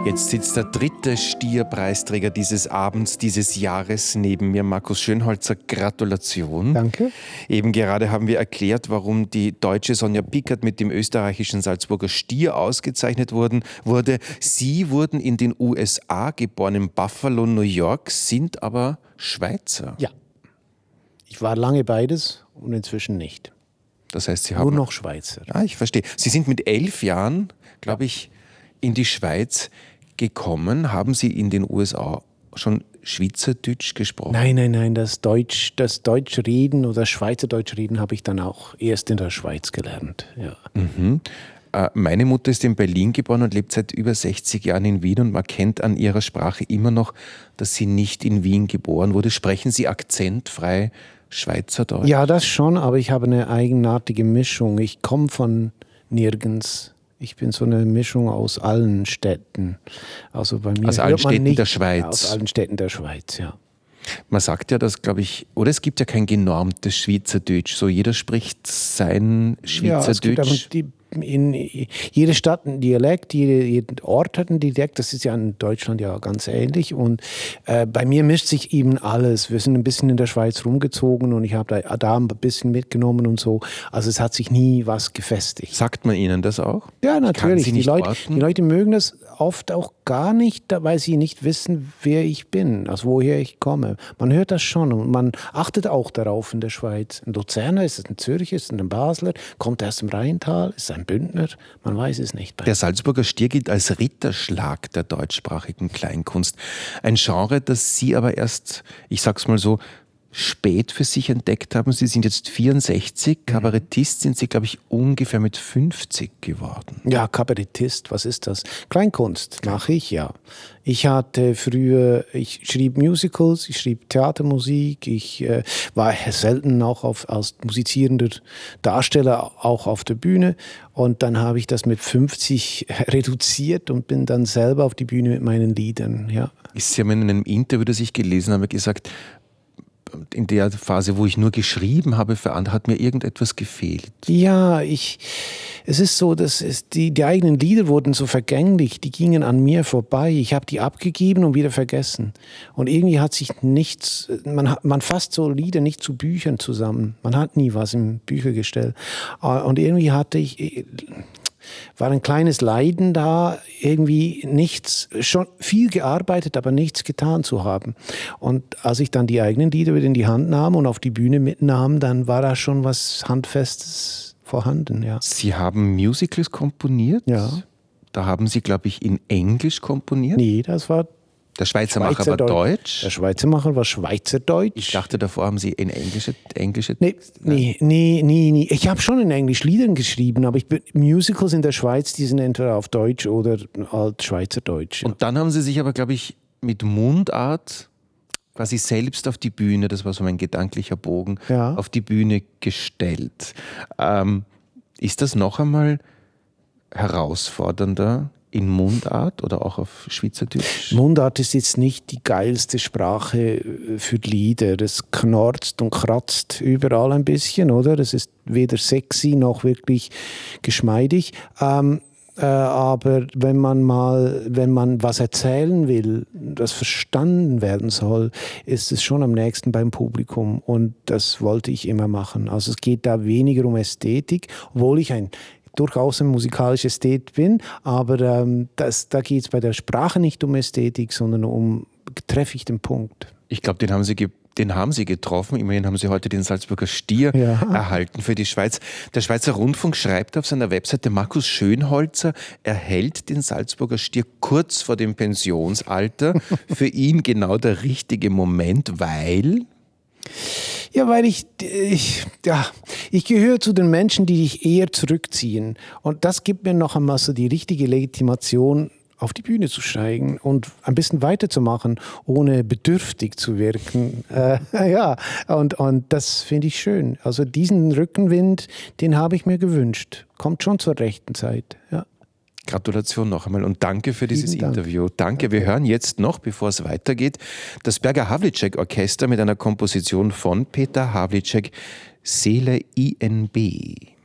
Jetzt sitzt der dritte Stierpreisträger dieses Abends, dieses Jahres neben mir, Markus Schönholzer. Gratulation. Danke. Eben gerade haben wir erklärt, warum die deutsche Sonja Pickert mit dem österreichischen Salzburger Stier ausgezeichnet wurde. Sie wurden in den USA geboren, in Buffalo, New York, sind aber Schweizer. Ja. Ich war lange beides und inzwischen nicht. Das heißt, Sie haben... Nur noch Schweizer. Ja, ich verstehe. Sie sind mit 11 Jahren, glaube ich, in die Schweiz gekommen. Haben Sie in den USA schon Schweizerdeutsch gesprochen? Nein. Das Deutschreden oder Schweizerdeutschreden habe ich dann auch erst in der Schweiz gelernt. Ja. Mhm. Meine Mutter ist in Berlin geboren und lebt seit über 60 Jahren in Wien und man kennt an ihrer Sprache immer noch, dass sie nicht in Wien geboren wurde. Sprechen Sie akzentfrei Schweizerdeutsch? Ja, das schon, aber ich habe eine eigenartige Mischung. Ich komme von nirgends. Ich bin so eine Mischung aus allen Städten. Also bei mir aus allen Städten der Schweiz? Ja, aus allen Städten der Schweiz, ja. Man sagt ja, dass, glaube ich, oder es gibt ja kein genormtes Schweizerdeutsch. So jeder spricht sein Schweizerdeutsch. Ja, in jede Stadt ein Dialekt, jeder Ort hat einen Dialekt. Das ist ja in Deutschland ja ganz ähnlich. Und bei mir mischt sich eben alles. Wir sind ein bisschen in der Schweiz rumgezogen und ich habe da ein bisschen mitgenommen und so. Also es hat sich nie was gefestigt. Sagt man Ihnen das auch? Ja, natürlich. Die Leute mögen das oft auch gar nicht, weil sie nicht wissen, wer ich bin, also woher ich komme. Man hört das schon und man achtet auch darauf in der Schweiz. Ein Luzerner, ist es ein Zürcher, ist es ein Basler, kommt er aus dem Rheintal, ist es ein Bündner? Man weiß es nicht. Der Salzburger Stier gilt als Ritterschlag der deutschsprachigen Kleinkunst. Ein Genre, das Sie aber erst, ich sag's mal so, spät für sich entdeckt haben. Sie sind jetzt 64, Kabarettist sind Sie, glaube ich, ungefähr mit 50 geworden. Ja, Kabarettist, was ist das? Kleinkunst mache ich, ja. Ich hatte früher, ich schrieb Musicals, ich schrieb Theatermusik, ich war selten auch als musizierender Darsteller auch auf der Bühne und dann habe ich das mit 50 reduziert und bin dann selber auf die Bühne mit meinen Liedern, ja. Sie haben in einem Interview, das ich gelesen habe, gesagt, in der Phase, wo ich nur geschrieben habe für andere, hat mir irgendetwas gefehlt. Ja, es ist so, dass die eigenen Lieder wurden so vergänglich, die gingen an mir vorbei. Ich habe die abgegeben und wieder vergessen. Und irgendwie hat sich nichts, man fasst so Lieder nicht zu Büchern zusammen. Man hat nie was im Büchergestell. Und irgendwie war ein kleines Leiden da, irgendwie nichts, schon viel gearbeitet, aber nichts getan zu haben. Und als ich dann die eigenen Lieder wieder in die Hand nahm und auf die Bühne mitnahm, dann war da schon was Handfestes vorhanden, ja. Sie haben Musicals komponiert? Ja. Da haben Sie, glaube ich, in Englisch komponiert? Nee, das war der Schweizermacher war Deutsch? Der Schweizermacher war Schweizerdeutsch. Ich dachte, davor haben Sie in englische Texte. Nee. Ich habe schon in Englisch Liedern geschrieben, aber Musicals in der Schweiz, die sind entweder auf Deutsch oder als Schweizerdeutsch. Ja. Und dann haben Sie sich aber, glaube ich, mit Mundart quasi selbst auf die Bühne, das war so mein gedanklicher Bogen, auf die Bühne gestellt. Ist das noch einmal herausfordernder in Mundart oder auch auf Schweizerdeutsch? Mundart ist jetzt nicht die geilste Sprache für Lieder. Das knorzt und kratzt überall ein bisschen, oder? Das ist weder sexy noch wirklich geschmeidig. Aber wenn man was erzählen will, das verstanden werden soll, ist es schon am nächsten beim Publikum. Und das wollte ich immer machen. Also es geht da weniger um Ästhetik, obwohl ich durchaus ein musikalischer Ästhet bin, aber da geht es bei der Sprache nicht um Ästhetik, sondern treffe ich den Punkt. Ich glaube, den haben Sie getroffen. Immerhin haben Sie heute den Salzburger Stier erhalten für die Schweiz. Der Schweizer Rundfunk schreibt auf seiner Webseite, Markus Schönholzer erhält den Salzburger Stier kurz vor dem Pensionsalter. Für ihn genau der richtige Moment, weil... Ja, weil ich gehöre zu den Menschen, die sich eher zurückziehen. Und das gibt mir noch einmal so die richtige Legitimation, auf die Bühne zu steigen und ein bisschen weiterzumachen, ohne bedürftig zu wirken. Und das finde ich schön. Also diesen Rückenwind, den habe ich mir gewünscht. Kommt schon zur rechten Zeit, ja. Gratulation noch einmal und danke für dieses Interview. Danke. Wir hören jetzt noch, bevor es weitergeht, das Berger Havlicek Orchester mit einer Komposition von Peter Havlicek, Seele INB.